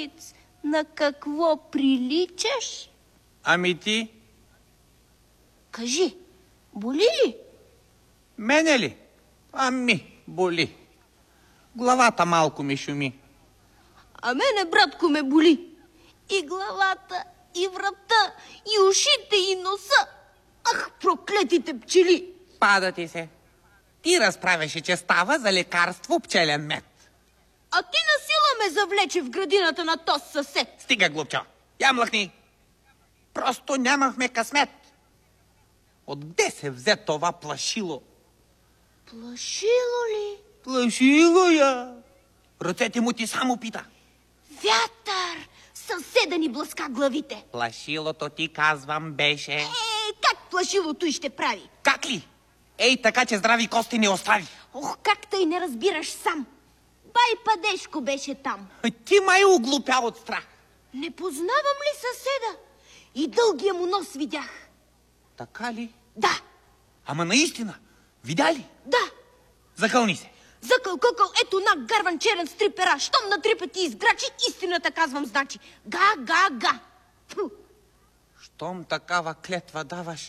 Бориц, на какво приличаш? Ами ти? Кажи, боли ли? Мене ли? Ами, боли. Главата малко ми шуми. А мене, братко, ме боли. И главата, и врата, и ушите, и носа. Ах, проклетите пчели! Пада ти се. Ти разправяше, че става за лекарство пчелен мед. А ти насила ме завлече в градината на тоз съсед. Стига, глупчо. Я млъкни. Просто нямахме късмет. Отде се взе това плашило? Плашило ли? Плашило я. Ръцете му ти само пита. Вятър! Съседа ни блъска главите. Плашилото ти, казвам, беше... Как плашилото и ще прави? Как ли? Ей, така, че здрави кости не остави. Ох, как тъй не разбираш сам. Бай Падешко беше там. Ти май оглупя от страх. Не познавам ли съседа? И дългия му нос видях. Така ли? Да. Ама наистина? Видя ли? Да. Закълни се. Закълкъкъл, ето на гарван черен с 3 пера. Щом на 3 пъти изграчи, истината казвам, значи. Га, га, га. Фу. Щом такава клетва даваш,